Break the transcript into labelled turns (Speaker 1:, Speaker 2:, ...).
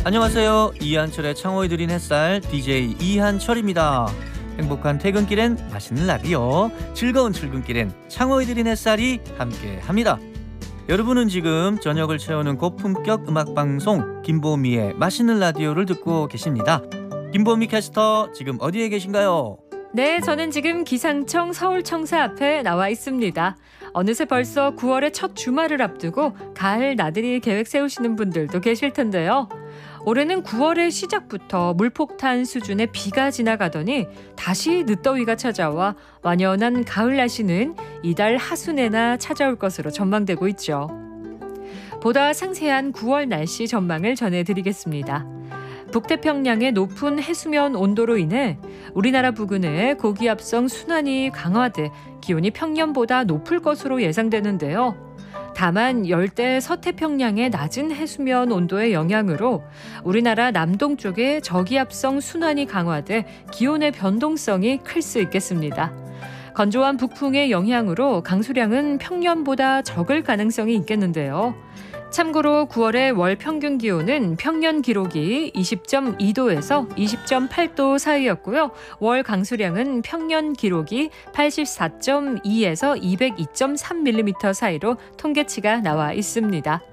Speaker 1: 안녕하세요. 이한철의 창호에 드린 햇살 DJ 이한철입니다. 행복한 퇴근길엔 맛있는 라디오, 즐거운 출근길엔 창호에 드린 햇살이 함께합니다. 여러분은 지금 저녁을 채우는 고품격 음악방송 김보미의 맛있는 라디오를 듣고 계십니다. 김보미 캐스터 지금 어디에 계신가요?
Speaker 2: 네, 저는 지금 기상청 서울청사 앞에 나와 있습니다. 어느새 벌써 9월의 첫 주말을 앞두고 가을 나들이 계획 세우시는 분들도 계실 텐데요. 올해는 9월의 시작부터 물폭탄 수준의 비가 지나가더니 다시 늦더위가 찾아와 완연한 가을 날씨는 이달 하순에나 찾아올 것으로 전망되고 있죠. 보다 상세한 9월 날씨 전망을 전해드리겠습니다. 북태평양의 높은 해수면 온도로 인해 우리나라 부근의 고기압성 순환이 강화돼 기온이 평년보다 높을 것으로 예상되는데요. 다만 열대 서태평양의 낮은 해수면 온도의 영향으로 우리나라 남동쪽의 저기압성 순환이 강화돼 기온의 변동성이 클 수 있겠습니다. 건조한 북풍의 영향으로 강수량은 평년보다 적을 가능성이 있겠는데요. 참고로 9월의 월 평균 기온은 평년 기록이 20.2도에서 20.8도 사이였고요. 월 강수량은 평년 기록이 84.2에서 202.3mm 사이로 통계치가 나와 있습니다.